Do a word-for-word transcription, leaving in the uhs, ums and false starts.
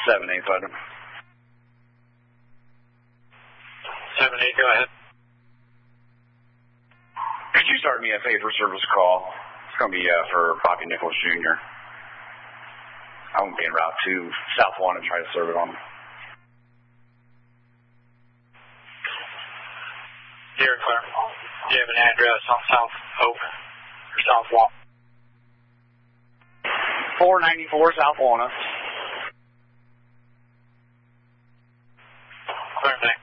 seven eight, bud. seven eight, go ahead. Could you start me a favor service call? It's going to be uh, for Bobby Nichols Junior I'm going to be en route to South one and try to serve it on him. Here, Claire. Do you have an address on South Oak or South Walk? four ninety-four South Walnut. Clear, thanks.